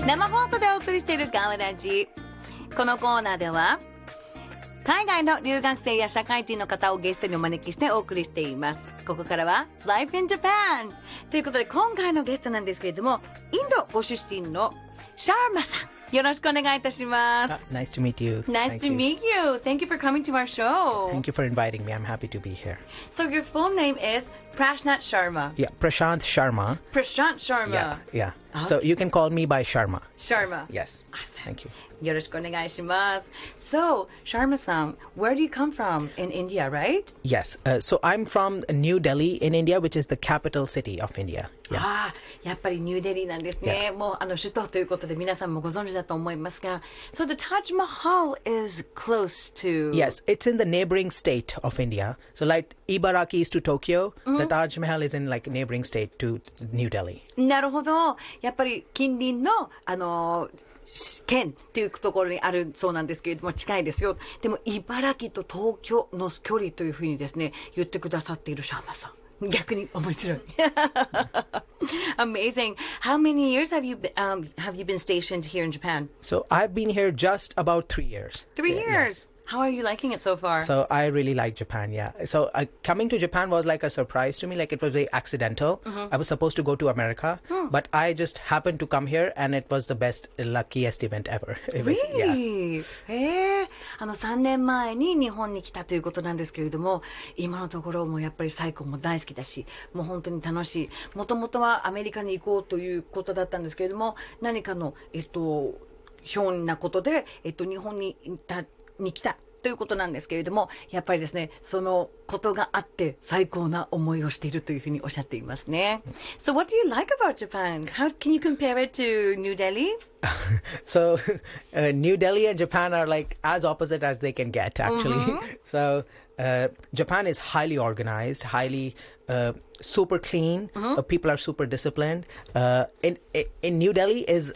生放送でお送りしているガウラジ。このコーナーでは海外の留学生や社会人の方をゲストにお招きしてお送りしています。ここからは Life in Japan ということで、今回のゲストなんですけれども、インドご出身のシャーマさん、よろしくお願いいたします。 Nice to meet you. Nice to meet you. Thank you for coming to our show. Thank you for inviting me. I'm happy to be here. So your full name is Prashant Sharma. Yeah, Prashant Sharma. Prashant Sharma. Yeah. So you can call me by Sharma. Sharma. Yes. Awesome. Thank you. よろしくお願いします。So, Sharma-san, where do you come from in India, right? Yes. So I'm from New Delhi in India, which is the capital city of India. Yeah. ああ、やっぱりニューデリーなんですね。もう首都ということで皆さんもご存知だと思いますが、So the Taj Mahal is close to... Yes, it's in the neighboring state of India. So like Ibaraki is to Tokyo, the Taj Mahal is in like neighboring state to New Delhi. なるほど。やっぱり近隣の、県っていうところにあるそうなんですけれども、近いですよ。でも茨城と東京の距離というふうにですね、言ってくださっているシャーマさん、逆に面白い。Amazing. How many years have you been stationed here in Japan? So I've been here just about 3 years. 3 years. Yes. How are you liking it so far? So I really like Japan, yeah. So coming to Japan was like a surprise to me. Like it was very accidental. I was supposed to go to America, but I just happened to come here and it was the best, luckiest event ever. It was, Really? へえ。3年前に日本に来たということなんですけれども、今のところもやっぱりサイコンも大好きだし、もう本当に楽しい。もともとはアメリカに行こうということだったんですけれども、何かの、ひょんなことで、日本に来たということなんですけれども、やっぱりですね、そのことがあって最高な思いをしているというふうにおっしゃっていますね。So what do you like about Japan? How can you compare it to New Delhi? So New Delhi and Japan are like as opposite as they can get, actually. So Japan is highly organized, highly super clean. People are super disciplined. In New Delhi is